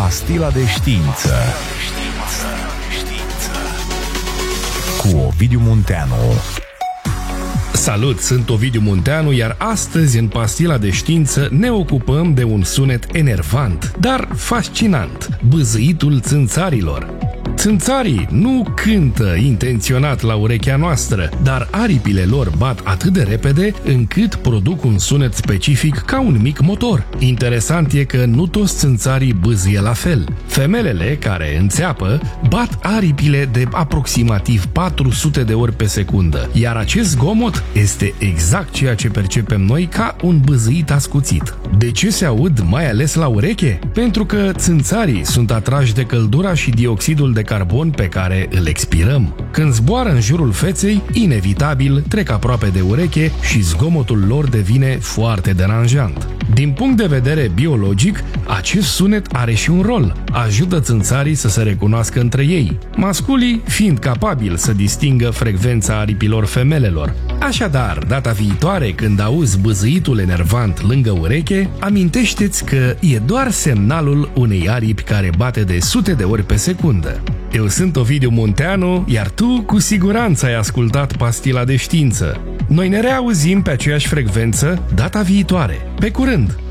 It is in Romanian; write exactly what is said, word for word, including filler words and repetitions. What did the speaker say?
Pastila de știință cu Ovidiu Munteanu. Salut, sunt Ovidiu Munteanu, iar astăzi în Pastila de știință ne ocupăm de un sunet enervant, dar fascinant, bâzâitul țânțarilor. Țânțarii nu cântă intenționat la urechea noastră, dar aripile lor bat atât de repede încât produc un sunet specific ca un mic motor. Interesant e că nu toți țânțarii bâzâie la fel. Femelele, care înțeapă, bat aripile de aproximativ patru sute de ori pe secundă, iar acest zgomot este exact ceea ce percepem noi ca un bâzâit ascuțit. De ce se aud mai ales la ureche? Pentru că țânțarii sunt atrași de căldura și dioxidul de carbon pe care îl expirăm. Când zboară în jurul feței, inevitabil trec aproape de ureche și zgomotul lor devine foarte deranjant. Din punct de vedere biologic, acest sunet are și un rol. Ajută țânțarii să se recunoască între ei, masculii fiind capabili să distingă frecvența aripilor femelelor. Așadar, data viitoare când auzi bâzâitul enervant lângă ureche, amintește-ți că e doar semnalul unei aripi care bate de sute de ori pe secundă. Eu sunt Ovidiu Munteanu, iar tu cu siguranță ai ascultat Pastila de știință. Noi ne reauzim pe aceeași frecvență data viitoare. Pe curând!